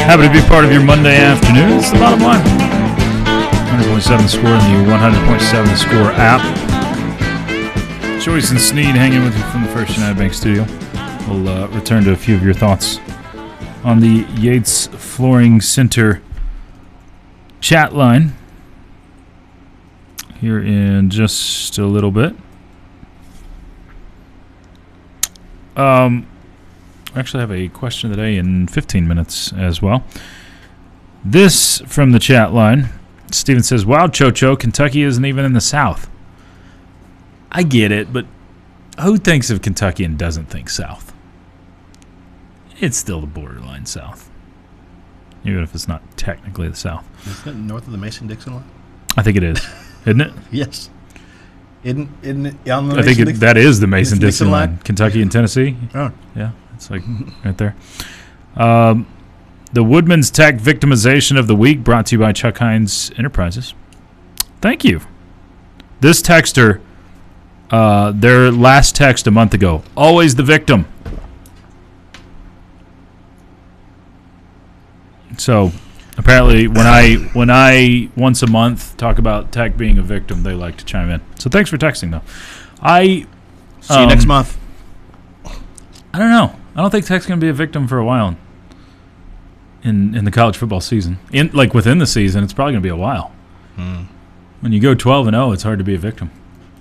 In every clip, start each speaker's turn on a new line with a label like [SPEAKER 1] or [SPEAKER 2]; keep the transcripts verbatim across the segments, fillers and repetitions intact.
[SPEAKER 1] Happy to be part of your Monday afternoon. It's the bottom line. one hundred point seven The Score and the one hundred point seven The Score app. Joyce and Sneed hanging with you from the First United Bank studio. We'll uh, return to a few of your thoughts on the Yates Flooring Center chat line here in just a little bit. Um, I actually have a question of the day in fifteen minutes as well. This from the chat line. Steven says, wow, Chocho, Kentucky isn't even in the South. I get it, but who thinks of Kentucky and doesn't think South? It's still the borderline South, even if it's not technically the South.
[SPEAKER 2] Isn't it north of the Mason-Dixon line?
[SPEAKER 1] I think it is, isn't it?
[SPEAKER 2] Yes. Isn't, isn't it on the
[SPEAKER 1] I think it, that is the Mason-Dixon
[SPEAKER 2] Mason
[SPEAKER 1] line.
[SPEAKER 2] line.
[SPEAKER 1] Kentucky and Tennessee.
[SPEAKER 2] Oh.
[SPEAKER 1] Yeah, it's like right there. Um, the Woodman's Tech Victimization of the Week brought to you by Chuck Hines Enterprises. Thank you. This texter, uh, their last text a month ago, always the victim. So apparently when I when I once a month talk about Tech being a victim, they like to chime in. So thanks for texting, though. I
[SPEAKER 2] See you
[SPEAKER 1] um,
[SPEAKER 2] next month.
[SPEAKER 1] I don't know. I don't think Tech's going to be a victim for a while in in the college football season. In like within the season, it's probably going to be a while.
[SPEAKER 2] Hmm.
[SPEAKER 1] When you go twelve and oh, it's hard to be a victim.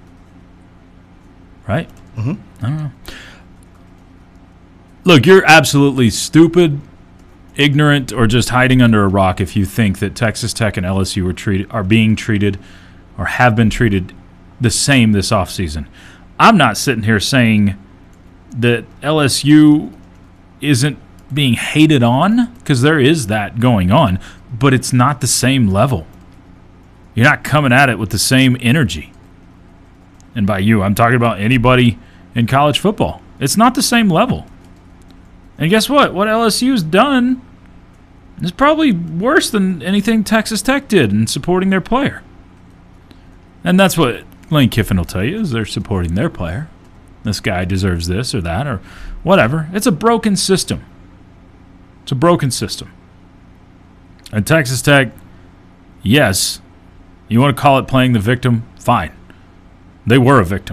[SPEAKER 1] Right?
[SPEAKER 2] Mm-hmm.
[SPEAKER 1] I don't know. Look, you're absolutely stupid, ignorant, or just hiding under a rock if you think that Texas Tech and L S U are treated are being treated or have been treated the same this offseason. I'm not sitting here saying that L S U isn't being hated on, because there is that going on, but it's not the same level. You're not coming at it with the same energy. And by you, I'm talking about anybody in college football. It's not the same level. And guess what? What L S U's done is probably worse than anything Texas Tech did in supporting their player. And that's what Lane Kiffin will tell you, is they're supporting their player. This guy deserves this or that or whatever. It's a broken system. It's a broken system. And Texas Tech, yes, you want to call it playing the victim, fine. They were a victim.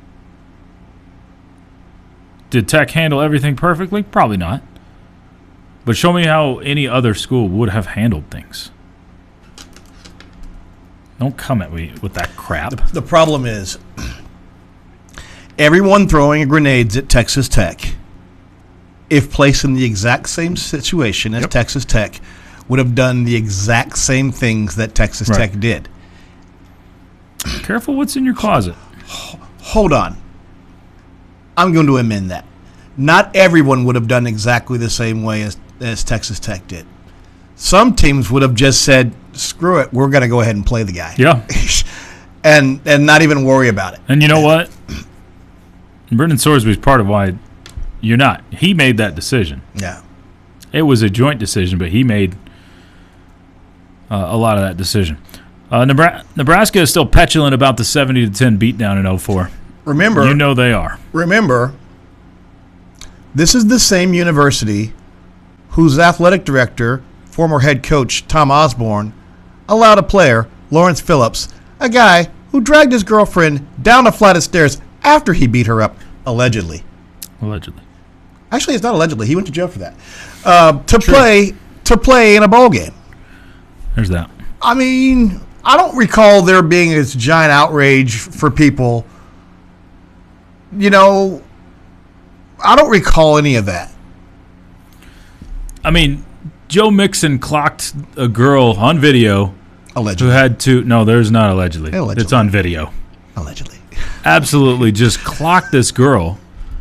[SPEAKER 1] Did Tech handle everything perfectly? Probably not. But show me how any other school would have handled things. Don't come at me with that crap.
[SPEAKER 2] The, the problem is everyone throwing grenades at Texas Tech, if placed in the exact same situation as
[SPEAKER 1] Yep.
[SPEAKER 2] Texas Tech, would have done the exact same things that Texas
[SPEAKER 1] Right.
[SPEAKER 2] Tech did.
[SPEAKER 1] Careful what's in your closet.
[SPEAKER 2] Hold on. I'm going to amend that. Not everyone would have done exactly the same way as, as Texas Tech did. Some teams would have just said, screw it, we're going to go ahead and play the guy.
[SPEAKER 1] Yeah.
[SPEAKER 2] and and not even worry about it.
[SPEAKER 1] And you know what? Brendan Sorsby's part of why you're not. He made that decision.
[SPEAKER 2] Yeah.
[SPEAKER 1] It was a joint decision, but he made uh, a lot of that decision. Uh, Nebra- Nebraska is still petulant about the seventy to ten beatdown in oh four.
[SPEAKER 2] Remember,
[SPEAKER 1] You know they are.
[SPEAKER 2] remember, this is the same university whose athletic director, former head coach Tom Osborne, allowed a player, Lawrence Phillips, a guy who dragged his girlfriend down a flight of stairs after he beat her up, allegedly.
[SPEAKER 1] Allegedly.
[SPEAKER 2] Actually, it's not allegedly. He went to jail for that. Uh, to
[SPEAKER 1] True.
[SPEAKER 2] play to play in a bowl game.
[SPEAKER 1] There's that.
[SPEAKER 2] I mean, I don't recall there being this giant outrage for people. You know, I don't recall any of that.
[SPEAKER 1] I mean, Joe Mixon clocked a girl on video who
[SPEAKER 2] Allegedly.
[SPEAKER 1] had to. No, there's not allegedly.
[SPEAKER 2] Allegedly.
[SPEAKER 1] It's on video.
[SPEAKER 2] Allegedly.
[SPEAKER 1] Absolutely just clocked this girl.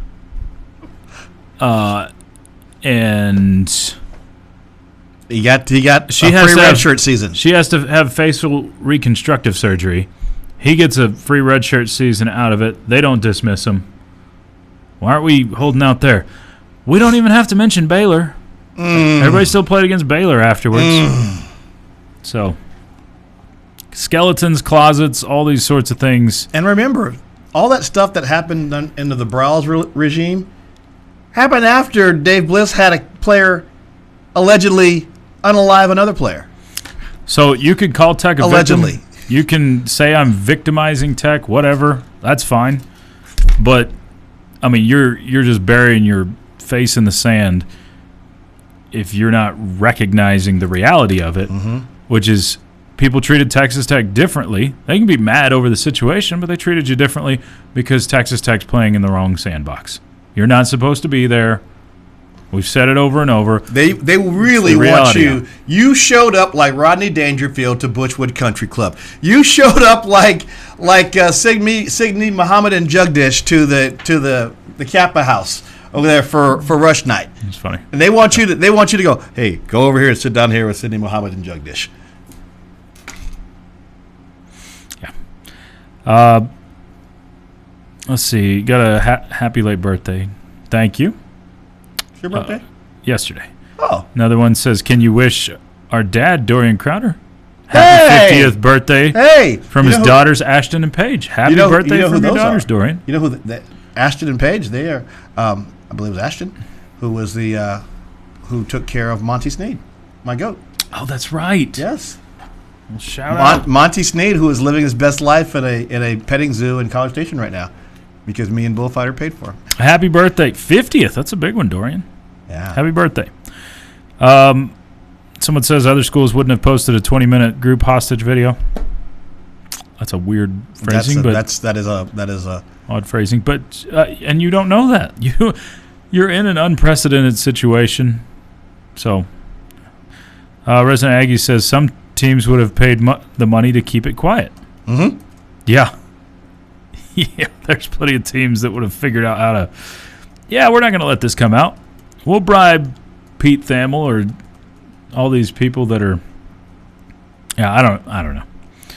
[SPEAKER 1] Uh, and
[SPEAKER 2] He got he got
[SPEAKER 1] She
[SPEAKER 2] a
[SPEAKER 1] has
[SPEAKER 2] free
[SPEAKER 1] to
[SPEAKER 2] red
[SPEAKER 1] have-
[SPEAKER 2] shirt season.
[SPEAKER 1] she has to have facial reconstructive surgery. He gets a free redshirt season out of it. They don't dismiss him. Why aren't we holding out there? We don't even have to mention Baylor.
[SPEAKER 2] Mm.
[SPEAKER 1] Everybody still played against Baylor afterwards. So, skeletons, closets, all these sorts of things.
[SPEAKER 2] And remember, all that stuff that happened un- under the Browse re- regime happened after Dave Bliss had a player allegedly unalive another player.
[SPEAKER 1] So you could call Tech a
[SPEAKER 2] Allegedly.
[SPEAKER 1] victim. You can say I'm victimizing Tech, whatever. That's fine. But I mean, you're you're just burying your face in the sand if you're not recognizing the reality of it,
[SPEAKER 2] Mm-hmm.
[SPEAKER 1] which is people treated Texas Tech differently. They can be mad over the situation, but they treated you differently because Texas Tech's playing in the wrong sandbox. You're not supposed to be there. We've said it over and over.
[SPEAKER 2] They they really
[SPEAKER 1] the
[SPEAKER 2] want
[SPEAKER 1] reality
[SPEAKER 2] you. You showed up like Rodney Dangerfield to Bushwood Country Club. You showed up like like uh, Signy Signy Muhammad and Jagdish to the to the the Kappa House over there for, for Rush Night.
[SPEAKER 1] It's funny.
[SPEAKER 2] And they want you to they want you to go. Hey, go over here and sit down here with Sidney Muhammad and Jagdish.
[SPEAKER 1] Yeah. Uh, let's see. Got a ha- happy late birthday. Thank you.
[SPEAKER 2] Your birthday?
[SPEAKER 1] Uh, yesterday.
[SPEAKER 2] Oh.
[SPEAKER 1] Another one says, "Can you wish our dad, Dorian Crowder, happy
[SPEAKER 2] Hey!
[SPEAKER 1] fiftieth birthday
[SPEAKER 2] Hey.
[SPEAKER 1] from
[SPEAKER 2] you
[SPEAKER 1] his
[SPEAKER 2] know who-
[SPEAKER 1] daughters, Ashton and Paige? Happy
[SPEAKER 2] you know-
[SPEAKER 1] birthday
[SPEAKER 2] you know who
[SPEAKER 1] from your
[SPEAKER 2] those
[SPEAKER 1] daughters,
[SPEAKER 2] are.
[SPEAKER 1] Dorian."
[SPEAKER 2] You know who the, the, Ashton and Paige? They are. Um, I believe it was Ashton, who was the uh, who took care of Monty Sneed, my goat.
[SPEAKER 1] Oh, that's right.
[SPEAKER 2] Yes.
[SPEAKER 1] Well, shout
[SPEAKER 2] Mon-
[SPEAKER 1] out.
[SPEAKER 2] Monty Sneed, who is living his best life in a in a petting zoo in College Station right now, because me and Bullfighter paid for him.
[SPEAKER 1] Happy birthday. fiftieth. That's a big one, Dorian.
[SPEAKER 2] Yeah.
[SPEAKER 1] Happy birthday. Um, someone says other schools wouldn't have posted a twenty-minute group hostage video. That's a weird phrasing,
[SPEAKER 2] that's a,
[SPEAKER 1] but
[SPEAKER 2] that's that is a that is a
[SPEAKER 1] odd phrasing. But uh, and you don't know that you you're in an unprecedented situation. So, uh, Resident Aggie says some teams would have paid mo- the money to keep it quiet.
[SPEAKER 2] mm-hmm.
[SPEAKER 1] Yeah, yeah. There's plenty of teams that would have figured out how to. Yeah, we're not going to let this come out. We'll bribe Pete Thamel or all these people that are. Yeah, I don't. I don't know.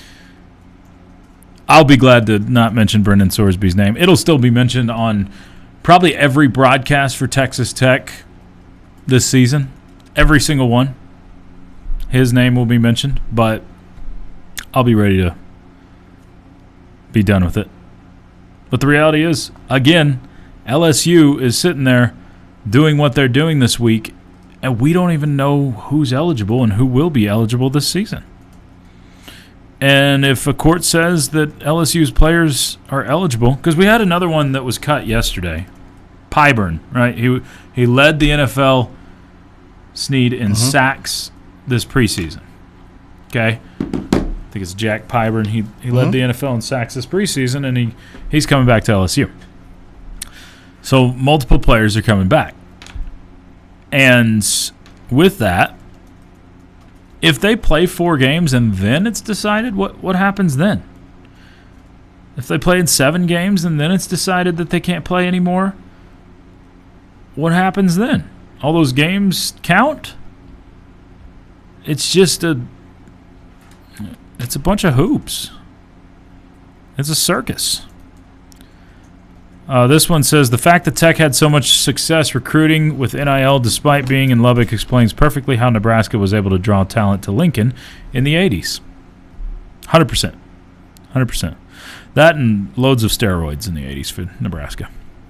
[SPEAKER 1] I'll be glad to not mention Brendan Sorsby's name. It'll still be mentioned on probably every broadcast for Texas Tech this season. Every single one. His name will be mentioned, but I'll be ready to be done with it. But the reality is, again, L S U is sitting there doing what they're doing this week, and we don't even know who's eligible and who will be eligible this season. And if a court says that L S U's players are eligible, because we had another one that was cut yesterday, Pyburn, right? He he led the N F L Sneed in
[SPEAKER 2] Mhm.
[SPEAKER 1] sacks this preseason. Okay, I think it's Jack Pyburn. He he
[SPEAKER 2] Mhm.
[SPEAKER 1] led the N F L in sacks this preseason, and he he's coming back to L S U. So multiple players are coming back, and with that, if they play four games and then it's decided, what, what happens then? If they play in seven games and then it's decided that they can't play anymore, what happens then? All those games count? It's just a it's a bunch of hoops. It's a circus. Uh, this one says, the fact that Tech had so much success recruiting with N I L despite being in Lubbock explains perfectly how Nebraska was able to draw talent to Lincoln in the eighties. one hundred percent. one hundred percent. That and loads of steroids in the eighties for Nebraska.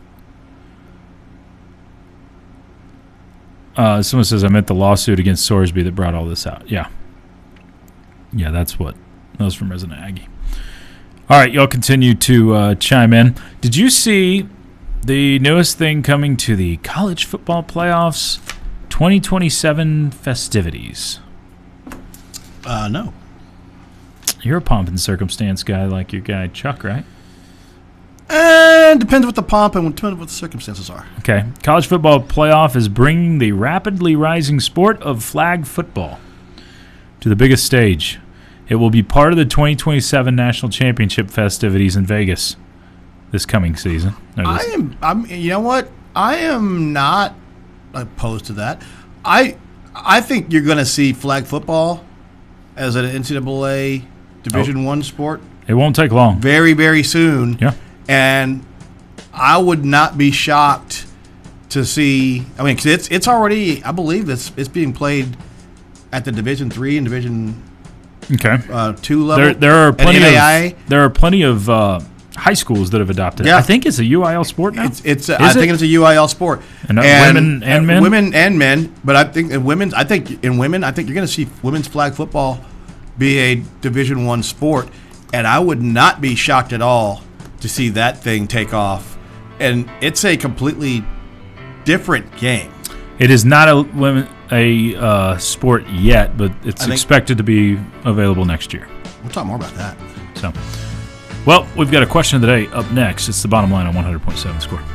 [SPEAKER 1] Uh, someone says, I meant the lawsuit against Sorsby that brought all this out. Yeah. Yeah, that's what. That was from Resident Aggie. All right, y'all continue to uh, chime in. Did you see the newest thing coming to the college football playoffs twenty twenty-seven festivities?
[SPEAKER 2] Uh, no.
[SPEAKER 1] You're a pomp and circumstance guy like your guy Chuck, right?
[SPEAKER 2] And depends what the pomp and depends what the circumstances are.
[SPEAKER 1] Okay. College football playoff is bringing the rapidly rising sport of flag football to the biggest stage. It will be part of the twenty twenty-seven National Championship festivities in Vegas this coming season. Or
[SPEAKER 2] I
[SPEAKER 1] this-
[SPEAKER 2] am. I'm. You know what? I am not opposed to that. I I think you're going to see flag football as an N C double A Division One sport
[SPEAKER 1] It won't take long.
[SPEAKER 2] very very soon.
[SPEAKER 1] Yeah.
[SPEAKER 2] And I would not be shocked to see. I mean, 'cause it's it's already. I believe it's it's being played at the Division Three and Division
[SPEAKER 1] Okay.
[SPEAKER 2] uh, Two level.
[SPEAKER 1] There, there are
[SPEAKER 2] and
[SPEAKER 1] plenty
[SPEAKER 2] N A I A.
[SPEAKER 1] of there are plenty of uh, high schools that have adopted
[SPEAKER 2] Yeah.
[SPEAKER 1] it. I think it's a U I L sport now.
[SPEAKER 2] It's, it's a,
[SPEAKER 1] Is
[SPEAKER 2] I
[SPEAKER 1] it?
[SPEAKER 2] think it's a U I L sport,
[SPEAKER 1] And, uh, women and men?
[SPEAKER 2] women and men. But I think in women's, I think in women, I think you're going to see women's flag football be a Division One sport, and I would not be shocked at all to see that thing take off. And it's a completely different game.
[SPEAKER 1] It is not a women a uh, sport yet, but it's
[SPEAKER 2] I think-
[SPEAKER 1] expected to be available next year.
[SPEAKER 2] We'll talk more about that.
[SPEAKER 1] So, well, we've got a question of the day up next. It's the bottom line on one hundred point seven Score.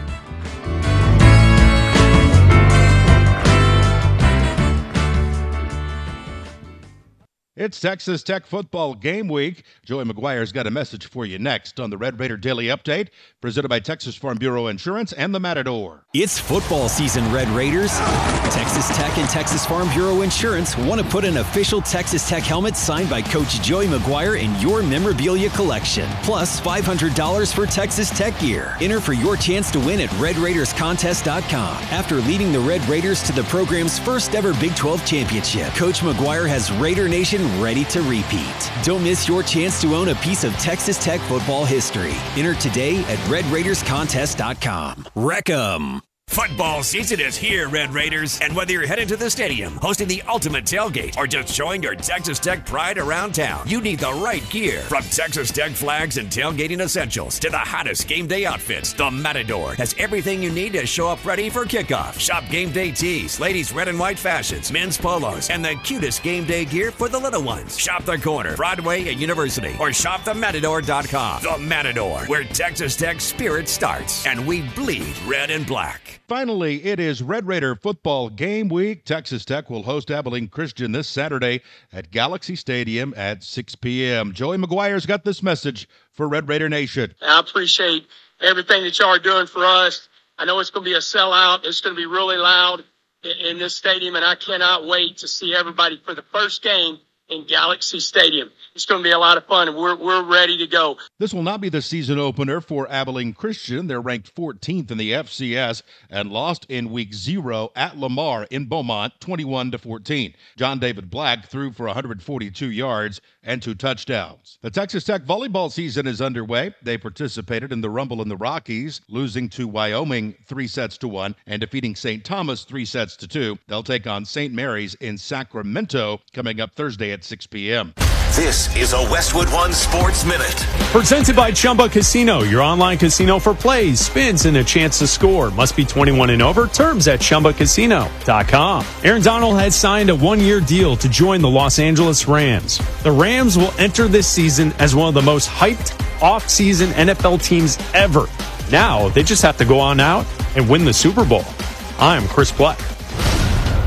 [SPEAKER 3] It's Texas Tech football game week. Joey McGuire's got a message for you next on the Red Raider Daily Update, presented by Texas Farm Bureau Insurance and the Matador.
[SPEAKER 4] It's football season, Red Raiders. Texas Tech and Texas Farm Bureau Insurance want to put an official Texas Tech helmet signed by Coach Joey McGuire in your memorabilia collection. Plus five hundred dollars for Texas Tech gear. Enter for your chance to win at red raiders contest dot com. After leading the Red Raiders to the program's first ever Big twelve championship, Coach McGuire has Raider Nation ready to repeat. Don't miss your chance to own a piece of Texas Tech football history. Enter today at red raiders contest dot com. Wreck 'em.
[SPEAKER 5] Football season is here, Red Raiders, and whether you're headed to the stadium, hosting the ultimate tailgate, or just showing your Texas Tech pride around town, you need the right gear. From Texas Tech flags and tailgating essentials to the hottest game day outfits, the Matador has everything you need to show up ready for kickoff. Shop game day tees, ladies' red and white fashions, men's polos, and the cutest game day gear for the little ones. Shop the corner, Broadway and University, or shop the matador dot com. The Matador, where Texas Tech spirit starts, and we bleed red and black.
[SPEAKER 3] Finally, it is Red Raider football game week. Texas Tech will host Abilene Christian this Saturday at Galaxy Stadium at six p.m. Joey McGuire's got this message for Red Raider Nation.
[SPEAKER 6] I appreciate everything that y'all are doing for us. I know it's going to be a sellout. It's going to be really loud in, in this stadium, and I cannot wait to see everybody for the first game in Galaxy Stadium. It's going to be a lot of fun, and we're we're ready to go.
[SPEAKER 3] This will not be the season opener for Abilene Christian. They're ranked fourteenth in the F C S and lost in week zero at Lamar in Beaumont, twenty-one to fourteen. John David Black threw for one hundred forty-two yards and two touchdowns. The Texas Tech volleyball season is underway. They participated in the Rumble in the Rockies, losing to Wyoming three sets to one and defeating Saint Thomas three sets to two. They'll take on Saint Mary's in Sacramento coming up Thursday at six p.m.
[SPEAKER 7] This is a Westwood One Sports Minute.
[SPEAKER 8] Presented by Chumba Casino, your online casino for plays, spins, and a chance to score. Must be twenty-one and over. Terms at chumba casino dot com. Aaron Donald has signed a one-year deal to join the Los Angeles Rams. The Rams will enter this season as one of the most hyped off-season N F L teams ever. Now, they just have to go on out and win the Super Bowl. I'm Chris Black.